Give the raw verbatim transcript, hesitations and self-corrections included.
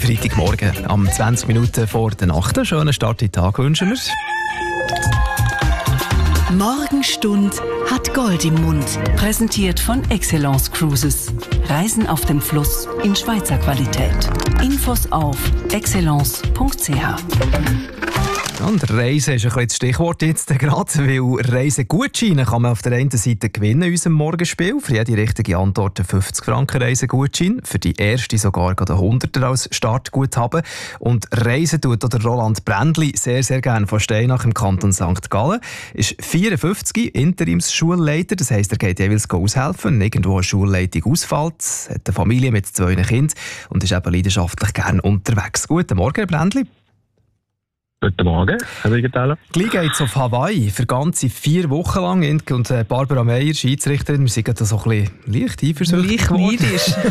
Freitagmorgen, am zwanzig Minuten vor der Nacht. Einen schönen Start in den Tag wünschen wir. Morgenstund hat Gold im Mund. Präsentiert von Excellence Cruises. Reisen auf dem Fluss in Schweizer Qualität. Infos auf excellence punkt c h. Und Reisen ist ein bisschen das Stichwort jetzt gerade, weil Reisegutscheine kann man auf der einen Seite gewinnen in unserem Morgenspiel. Für jede richtige Antwort ein fünfzig Franken Reisegutschein. Für die erste sogar gerade ein hunderter als Startguthaben. Und Reisen tut der Roland Brändli sehr, sehr gerne von Steinach im Kanton Sankt Gallen. Ist vierundfünfzig, Interimsschulleiter. Das heisst, er geht jeweils aushelfen, wenn irgendwo eine Schulleitung ausfällt. Hat eine Familie mit zwei Kindern und ist eben leidenschaftlich gerne unterwegs. Guten Morgen, Herr Brändli. Guten Morgen, Herr Wiegenthaler. Gleich geht es auf Hawaii für ganze vier Wochen lang. Und Barbara Meyer, Schiedsrichterin, wir sind da so ein bisschen leicht eifersüchtig geworden.